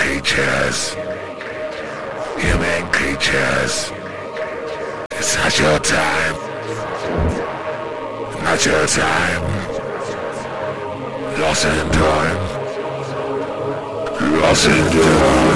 creatures, human creatures. It's not your time, not your time. Lost in time, lost in time.